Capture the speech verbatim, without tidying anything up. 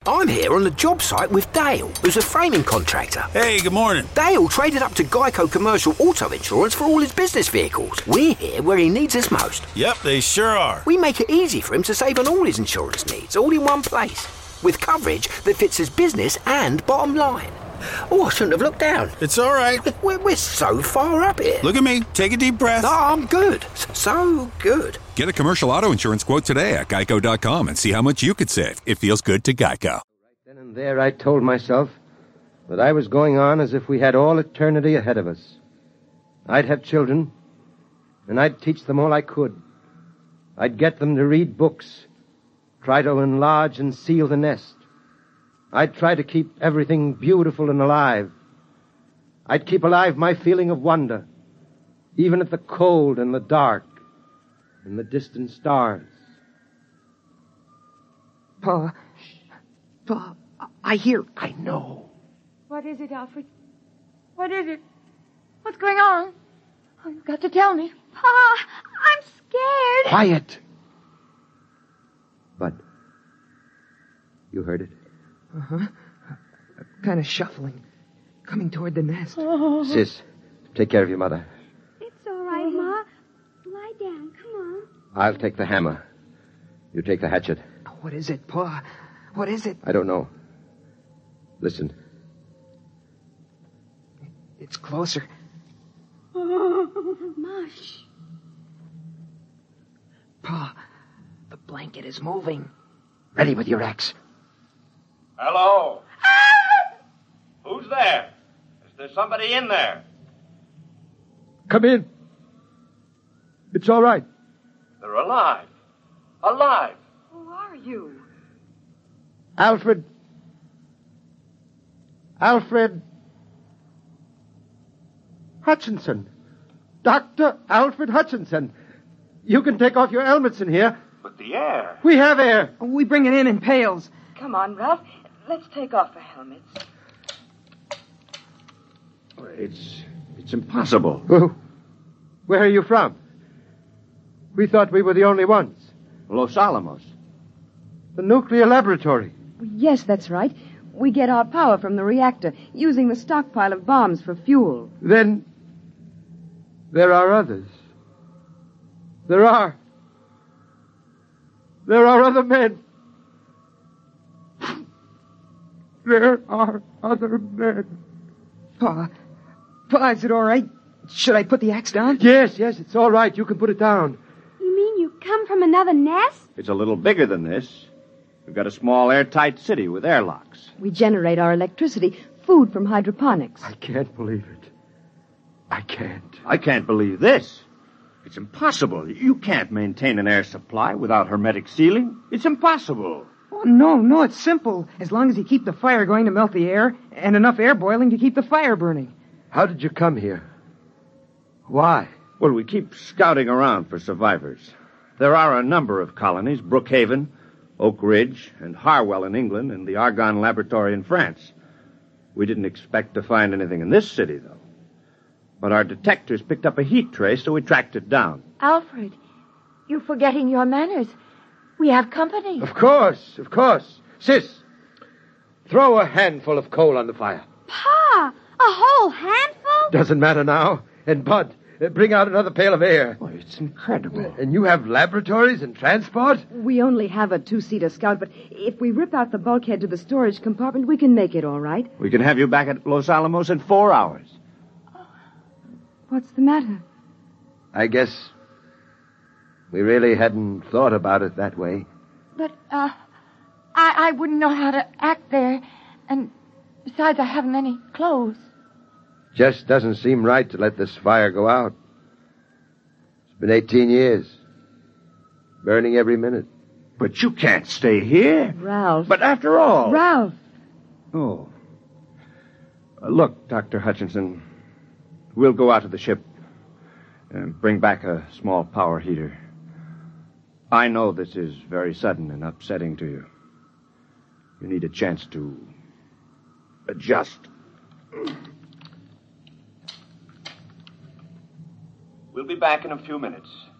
I'm here on the job site with Dale, who's a framing contractor. Hey, good morning. Dale traded up to Geico Commercial Auto Insurance for all his business vehicles. We're here where he needs us most. Yep, they sure are. We make it easy for him to save on all his insurance needs, all in one place, with coverage that fits his business and bottom line. Oh, I shouldn't have looked down. It's all right. We're, we're so far up here. Look at me. Take a deep breath. Oh, I'm good. So good. Get a commercial auto insurance quote today at geico dot com and see how much you could save. It feels good to Geico. Right then and there, I told myself that I was going on as if we had all eternity ahead of us. I'd have children, and I'd teach them all I could. I'd get them to read books, try to enlarge and seal the nest. I'd try to keep everything beautiful and alive. I'd keep alive my feeling of wonder, even at the cold and the dark and the distant stars. Pa, Pa, I hear. I know. What is it, Alfred? What is it? What's going on? Oh, you've got to tell me. Pa, I'm scared. Quiet. Bud, you heard it? Uh-huh. Kind of shuffling, coming toward the nest. Oh. Sis, take care of your mother. It's all right, Ma. Lie down. Come on. I'll take the hammer. You take the hatchet. What is it, Pa? What is it? I don't know. Listen. It's closer. Mush. Pa, the blanket is moving. Ready with your axe. Hello? Who's there? Is there somebody in there? Come in. It's all right. They're alive. Alive. Who are you? Alfred. Alfred Hutchinson. Doctor Alfred Hutchinson. You can take off your helmets in here. But the air. We have air. We bring it in in pails. Come on, Ralph. Let's take off the helmets. It's it's impossible. Oh, where are you from? We thought we were the only ones. Los Alamos. The nuclear laboratory. Yes, that's right. We get our power from the reactor, using the stockpile of bombs for fuel. Then there are others. There are. There are other men. There are other men. Pa, Pa, is it all right? Should I put the axe down? Yes, yes, it's all right. You can put it down. You mean you come from another nest? It's a little bigger than this. We've got a small airtight city with airlocks. We generate our electricity, food from hydroponics. I can't believe it. I can't. I can't believe this. It's impossible. You can't maintain an air supply without hermetic sealing. It's impossible. Oh, no, no, it's simple. As long as you keep the fire going to melt the air, and enough air boiling to keep the fire burning. How did you come here? Why? Well, we keep scouting around for survivors. There are a number of colonies, Brookhaven, Oak Ridge, and Harwell in England, and the Argonne Laboratory in France. We didn't expect to find anything in this city, though. But our detectors picked up a heat trace, so we tracked it down. Alfred, you're forgetting your manners. We have company. Of course, of course. Sis, throw a handful of coal on the fire. Pa, a whole handful? Doesn't matter now. And Bud, uh, bring out another pail of air. Oh, it's incredible. And you have laboratories and transport? We only have a two-seater Scout, but if we rip out the bulkhead to the storage compartment, we can make it all right. We can have you back at Los Alamos in four hours. What's the matter? I guess we really hadn't thought about it that way. But, uh, I, I wouldn't know how to act there. And besides, I haven't any clothes. Just doesn't seem right to let this fire go out. It's been eighteen years. Burning every minute. But you can't stay here. Ralph. But after all... Ralph. Oh. Uh, look, Doctor Hutchinson, we'll go out to the ship and bring back a small power heater. I know this is very sudden and upsetting to you. You need a chance to adjust. We'll be back in a few minutes.